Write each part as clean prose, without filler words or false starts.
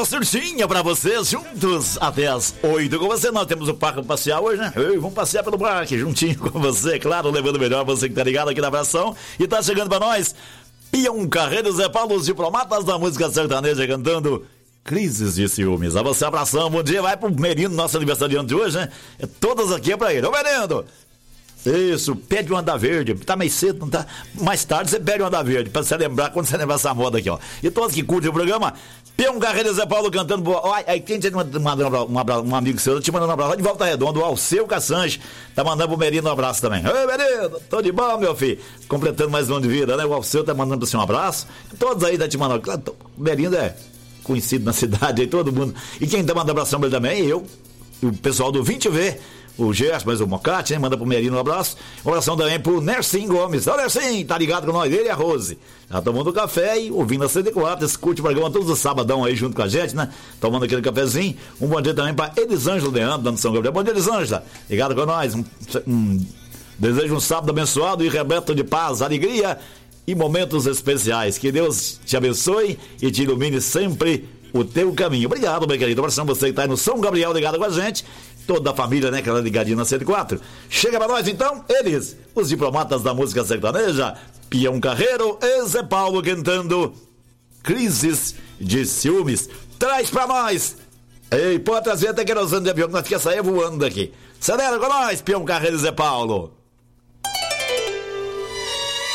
Coronel Surtinha pra vocês, juntos até as 8 com você. Nós temos o parque passear hoje, né? Vamos passear pelo parque, juntinho com você, claro, levando o melhor, você que tá ligado aqui na abração. E tá chegando pra nós, Peão Carreiro, Zé Paulo, os diplomatas da música sertaneja cantando Crises de Ciúmes. A você, abração, bom dia, vai pro Merino, nosso aniversariante de hoje, né? Todas aqui é pra ele. Ô, Merino! Isso, pede um andar verde. Tá meio cedo, não tá? Mais tarde você pede um andar verde, pra você lembrar, quando você lembrar essa moda aqui, ó. E todos que curtem o programa, Peão Carreiro, Zé Paulo cantando boa. Ó, aí quem te mandando um amigo seu, te mandando um abraço lá de Volta Redonda, o Alceu Cassange, tá mandando pro Merino um abraço também. Oi, Merino, tô de bom, meu filho. Completando mais um ano de vida, né? O Alceu tá mandando pra você um abraço. Todos aí tá te mandando. O Merino é conhecido na cidade aí, todo mundo. E quem tá mandando abração pra ele também, eu. E o pessoal do 20V. O Gerson, mas o Mocate, né? Manda pro Merino um abraço. Um abração também pro Nersim Gomes. Ô, Nersim, tá ligado com nós? Ele e a Rose. Tá tomando café e ouvindo a 104. Escute o programa todos os sabadão aí junto com a gente, né? Tomando aquele cafezinho. Um bom dia também pra Elisângela Leandro, dando São Gabriel. Bom dia, Elisângela. Ligado com nós. Desejo um sábado abençoado e repleto de paz, alegria e momentos especiais. Que Deus te abençoe e te ilumine sempre o teu caminho. Obrigado, meu querido. Abração você que tá aí no São Gabriel ligado com a gente. Toda a família, né, aquela ligadinha na 104. Chega pra nós então, eles, os diplomatas da música sertaneja, Peão Carreiro e Zé Paulo cantando Crises de Ciúmes. Traz pra nós. Ei, pode trazer até querosene de avião que nós quer sair voando daqui. Acelera com nós, Peão Carreiro e Zé Paulo.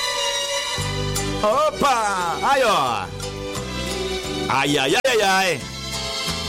Opa! Aí, ó. Ai, ai, ai, ai, ai.